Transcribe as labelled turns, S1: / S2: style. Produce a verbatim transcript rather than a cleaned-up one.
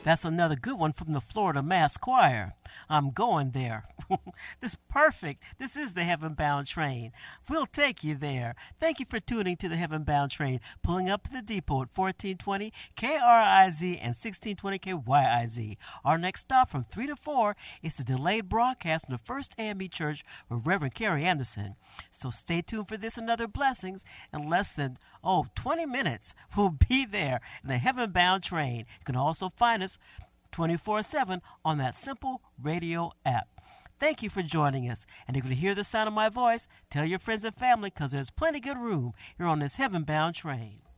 S1: That's another good one from the Florida Mass Choir. I'm going there. This is perfect. This is the Heaven Bound Train. We'll take you there. Thank you for tuning to the Heaven Bound Train, pulling up at the depot at fourteen twenty K R I Z and sixteen twenty K Y I Z. Our next stop from three to four is a delayed broadcast from the First A M E Church with Reverend Carrie Anderson. So stay tuned for this and other blessings. In less than, oh, twenty minutes, we'll be there in the Heaven Bound Train. You can also find us twenty-four seven on that simple radio app. Thank you for joining us. And if you hear the sound of my voice, tell your friends and family because there's plenty good room here on this Heaven Bound Train.